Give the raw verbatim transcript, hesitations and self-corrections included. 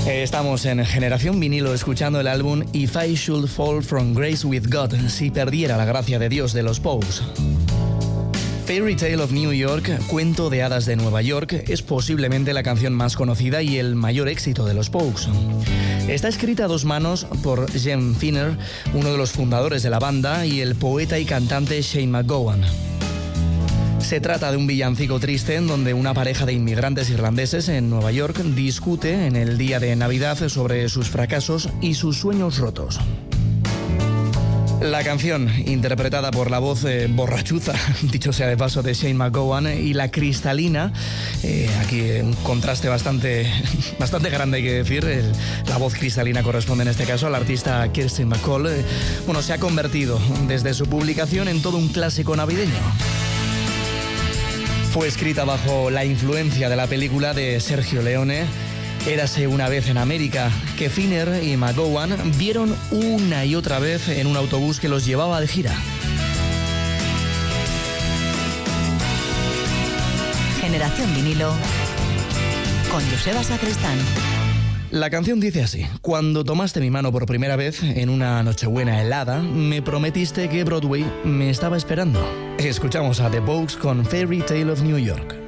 Estamos en Generación Vinilo escuchando el álbum If I Should Fall From Grace With God, si perdiera la gracia de Dios, de los Pogues. Fairy Tale of New York, Cuento de hadas de Nueva York, es posiblemente la canción más conocida y el mayor éxito de los Pogues. Está escrita a dos manos por Jem Finner, uno de los fundadores de la banda, y el poeta y cantante Shane MacGowan. Se trata de un villancico triste en donde una pareja de inmigrantes irlandeses en Nueva York discute en el día de Navidad sobre sus fracasos y sus sueños rotos. La canción, interpretada por la voz eh, borrachuza, dicho sea de paso, de Shane MacGowan, y la cristalina, eh, aquí un contraste bastante, bastante grande hay que decir, el, la voz cristalina corresponde en este caso al artista Kirsty MacColl, eh, bueno, se ha convertido desde su publicación en todo un clásico navideño. Fue escrita bajo la influencia de la película de Sergio Leone, Érase una vez en América, que Finner y MacGowan vieron una y otra vez en un autobús que los llevaba de gira. Generación Vinilo con Joseba Sacristán. La canción dice así: cuando tomaste mi mano por primera vez en una nochebuena helada, me prometiste que Broadway me estaba esperando. Escuchamos a The Pogues con Fairy Tale of New York.